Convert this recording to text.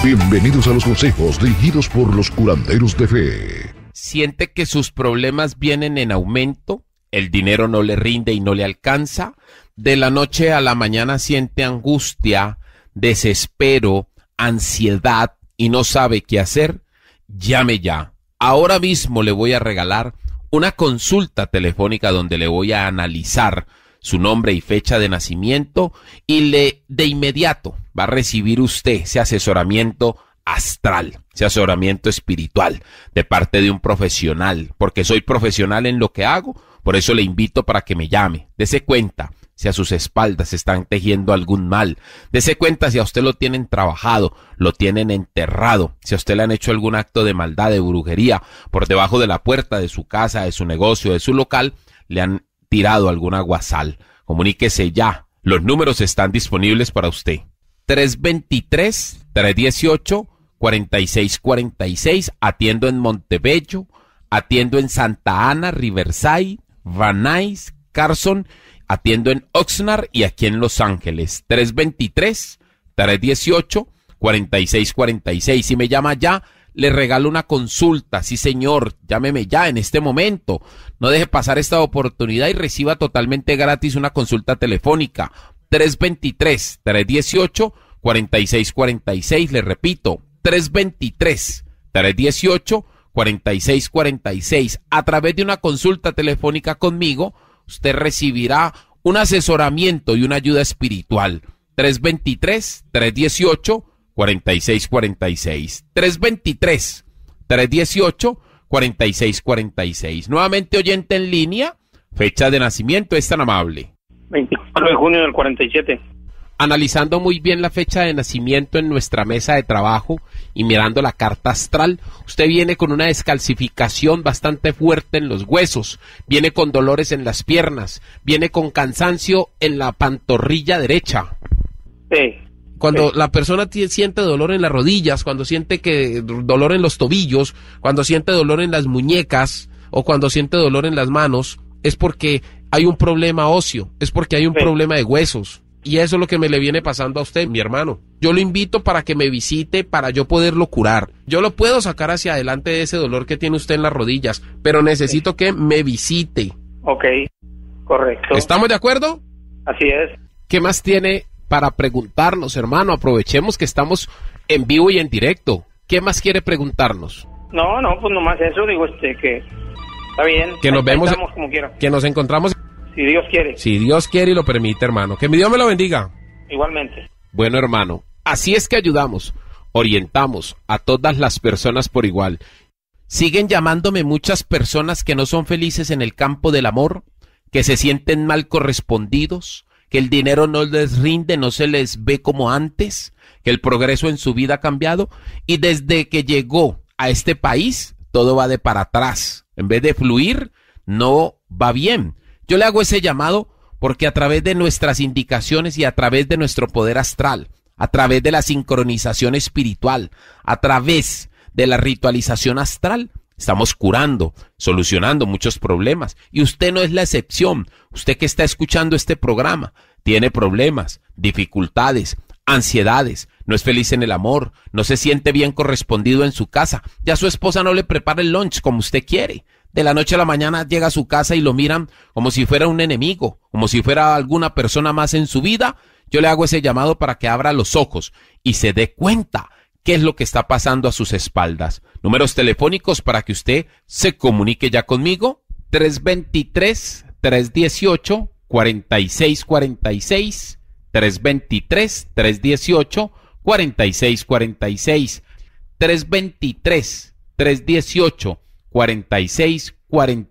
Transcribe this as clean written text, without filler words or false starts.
Bienvenidos a los consejos dirigidos por los curanderos de fe. ¿Siente que sus problemas vienen en aumento? ¿El dinero no le rinde y no le alcanza? ¿De la noche a la mañana siente angustia, desespero, ansiedad y no sabe qué hacer? Llame ya. Ahora mismo le voy a regalar una consulta telefónica donde le voy a analizar su nombre y fecha de nacimiento y de inmediato va a recibir usted ese asesoramiento astral, ese asesoramiento espiritual de parte de un profesional, porque soy profesional en lo que hago, por eso le invito para que me llame. Dese cuenta si a sus espaldas están tejiendo algún mal, dese cuenta si a usted lo tienen trabajado, lo tienen enterrado, si a usted le han hecho algún acto de maldad, de brujería, por debajo de la puerta de su casa, de su negocio, de su local, le han tirado algún aguasal. Comuníquese ya, los números están disponibles para usted. 323-318-4646, atiendo en Montebello, atiendo en Santa Ana, Riverside, Van Nuys, Carson, atiendo en Oxnard y aquí en Los Ángeles. 323-318-4646. Si me llama ya, le regalo una consulta. Sí, señor, llámeme ya en este momento. No deje pasar esta oportunidad y reciba totalmente gratis una consulta telefónica. 323-318-4646. Le repito, 323-318-4646. A través de una consulta telefónica conmigo, usted recibirá un asesoramiento y una ayuda espiritual. 323-318-4646. 323-318-4646. Nuevamente oyente en línea, fecha de nacimiento, es tan amable. 24 de junio del 47. Analizando muy bien la fecha de nacimiento en nuestra mesa de trabajo y mirando la carta astral, usted viene con una descalcificación bastante fuerte en los huesos, viene con dolores en las piernas, viene con cansancio en la pantorrilla derecha. Sí. Cuando la persona siente dolor en las rodillas, cuando siente dolor en los tobillos, cuando siente dolor en las muñecas o cuando siente dolor en las manos, es porque hay un problema óseo, es porque hay un problema de huesos. Y eso es lo que me le viene pasando a usted, mi hermano. Yo lo invito para que me visite, para yo poderlo curar. Yo lo puedo sacar hacia adelante de ese dolor que tiene usted en las rodillas, pero necesito que me visite. Ok, correcto. ¿Estamos de acuerdo? Así es. ¿Qué más tiene para preguntarnos, hermano? Aprovechemos que estamos en vivo y en directo. ¿Qué más quiere preguntarnos? No, pues nomás eso, digo, que está bien. Que nos vemos, como quiera. Que nos encontramos. Si Dios quiere. Si Dios quiere y lo permite, hermano. Que mi Dios me lo bendiga. Igualmente. Bueno, hermano, así es que ayudamos, orientamos a todas las personas por igual. Siguen llamándome muchas personas que no son felices en el campo del amor, que se sienten mal correspondidos, que el dinero no les rinde, no se les ve como antes, que el progreso en su vida ha cambiado y desde que llegó a este país todo va de para atrás. En vez de fluir, no va bien. Yo le hago ese llamado porque a través de nuestras indicaciones y a través de nuestro poder astral, a través de la sincronización espiritual, a través de la ritualización astral, estamos curando, solucionando muchos problemas. Y usted no es la excepción. Usted que está escuchando este programa tiene problemas, dificultades, ansiedades, no es feliz en el amor, no se siente bien correspondido en su casa, ya su esposa no le prepara el lunch como usted quiere. De la noche a la mañana llega a su casa y lo miran como si fuera un enemigo, como si fuera alguna persona más en su vida. Yo le hago ese llamado para que abra los ojos y se dé cuenta qué es lo que está pasando a sus espaldas. Números telefónicos para que usted se comunique ya conmigo. 323-318-4646. 323-318-4646. 323-318-4646.